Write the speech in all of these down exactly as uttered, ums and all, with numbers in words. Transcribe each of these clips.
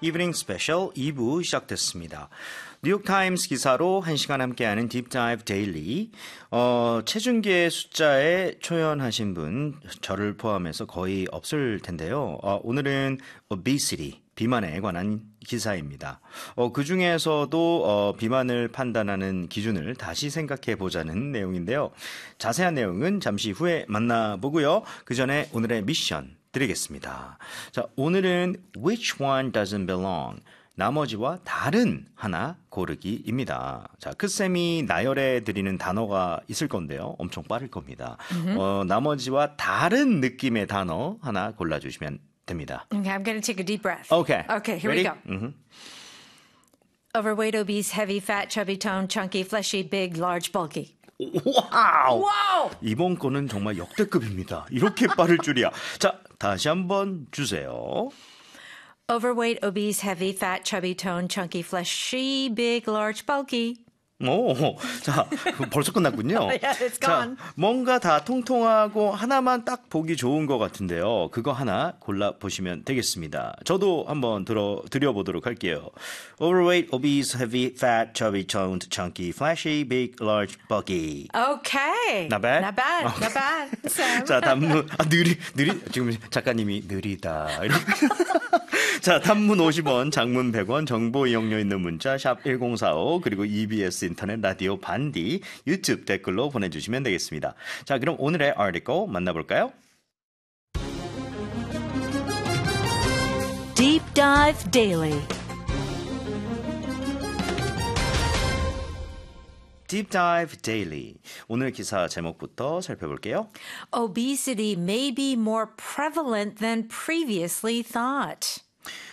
이브닝 스페셜 이 부 시작됐습니다. 뉴욕타임스 기사로 한 시간 함께하는 딥다이브 데일리. 어, 체중계의 숫자에 초연하신 분, 저를 포함해서 거의 없을 텐데요. 어, 오늘은 obesity, 비만에 관한 기사입니다. 어, 그 중에서도 어, 비만을 판단하는 기준을 다시 생각해 보자는 내용인데요. 자세한 내용은 잠시 후에 만나보고요. 그 전에 오늘의 미션 드리겠습니다. 자, 오늘은 which one doesn't belong? 나머지와 다른 하나 고르기입니다. 자, 크쌤이 나열해 드리는 단어가 있을 건데요. 엄청 빠를 겁니다. Mm-hmm. 어, 나머지와 다른 느낌의 단어 하나 골라주시면 됩니다. Okay, I'm going to take a deep breath. Okay. Okay, here Ready? we go. Mm-hmm. Overweight, obese, heavy, fat, chubby, toned, chunky, fleshy, big, large, bulky. 와우! 와우! 이번 거는 정말 역대급입니다. 이렇게 빠를 줄이야. 자, 다시 한번 주세요. Overweight, obese, heavy, fat, chubby, toned, chunky, fleshy, big, large, bulky. 오, 자, 벌써 끝났군요. Yeah, it's gone. 자, 뭔가 다 통통하고 하나만 딱 보기 좋은 것 같은데요. 그거 하나 골라보시면 되겠습니다. 저도 한번 들어, 드려보도록 할게요. Overweight, obese, heavy, fat, chubby, toned, chunky, flashy, big, large, bulky. Okay. Not bad? Not bad. Okay. Not bad. Sam. 자, 단문, 아, 느리, 느리, 지금 작가님이 느리다. 이렇게. 자, 단문 오십 원, 장문 백 원, 정보 이용료 있는 문자 샵 일공사오, 그리고 이비에스 인터넷 라디오 반디 유튜브 댓글로 보내주시면 되겠습니다. 자, 그럼 오늘의 article 만나볼까요? Deep Dive Daily. Deep Dive Daily. 오늘 기사 제목부터 살펴볼게요. Obesity may be more prevalent than previously thought.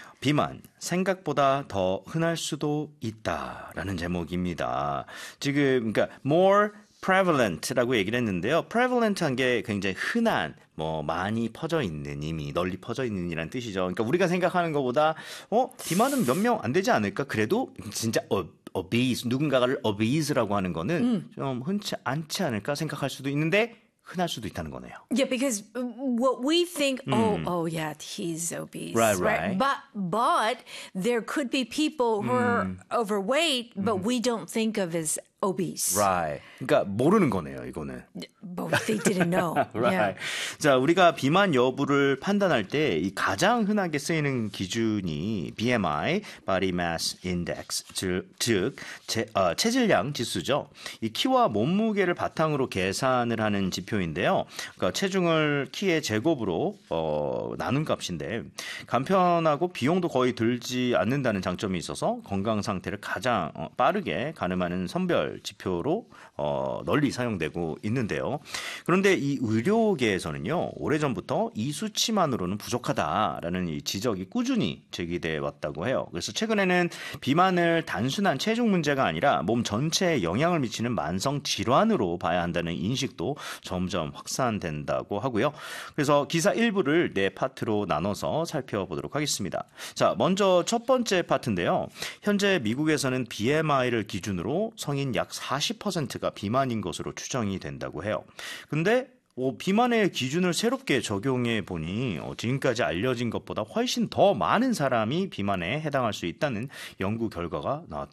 비만, 생각보다 더 흔할 수도 있다라는 제목입니다. 지금 그러니까 more prevalent라고 얘기를 했는데요. prevalent한 게 굉장히 흔한, 뭐 많이 퍼져 있는, 이미 널리 퍼져 있는 이란 뜻이죠. 그러니까 우리가 생각하는 것보다 어 비만은 몇 명 안 되지 않을까? 그래도 진짜 어, obese, 누군가를 obese라고 하는 거는 음. 좀 흔치 않지 않을까 생각할 수도 있는데 흔할 수도 있다는 거네요. Yeah, because what we think, mm. oh, oh yeah, he's obese. Right, right. right? But but there could be people who mm. are overweight, but mm. we don't think of as obese. Right. 그러니까 모르는 거네요, 이거는. But they didn't know. Right. Yeah. 자, 우리가 비만 여부를 판단할 때 이 가장 흔하게 쓰이는 기준이 비엠아이, Body Mass Index, 즉, 즉 체, 어, 체질량 지수죠. 이 키와 몸무게를 바탕으로 계산을 하는 지표인데요. 그러니까 체중을 키의 제곱으로 어, 나눈 값인데 간편하고 비용도 거의 들지 않는다는 장점이 있어서 건강 상태를 가장 어, 빠르게 가늠하는 선별 지표로 어, 널리 사용되고 있는데요. 그런데 이 의료계에서는요, 오래전부터 이 수치만으로는 부족하다라는 이 지적이 꾸준히 제기돼 왔다고 해요. 그래서 최근에는 비만을 단순한 체중 문제가 아니라 몸 전체에 영향을 미치는 만성 질환으로 봐야 한다는 인식도 점점 확산된다고 하고요. 그래서 기사 일부를 네 파트로 나눠서 살펴보도록 하겠습니다. 자, 먼저 첫 번째 파트인데요. 현재 미국에서는 비엠아이를 기준으로 성인 약 사십 퍼센트가 비만인 것으로 추정이 된다고 해요. 근데 어, 비만의 기준을 새롭게 적용해 보니 어, 지금까지 알려진 것보다 훨씬 더 많은 사람이 비만에 해당할 수 있다는 연구 결과가 나왔다고